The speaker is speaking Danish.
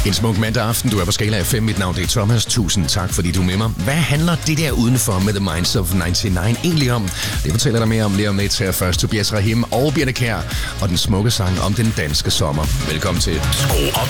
En smuk mandag aften, du er på Skala FM. Mit navn det er Thomas. Tusind tak, fordi du er med mig. Hvad handler det der udenfor med The Minds of 99 egentlig om? Det fortæller dig mere om lige om lidt. Her først Tobias Rahim og Birte Kjær og den smukke sang om den danske sommer. Velkommen til. Skru op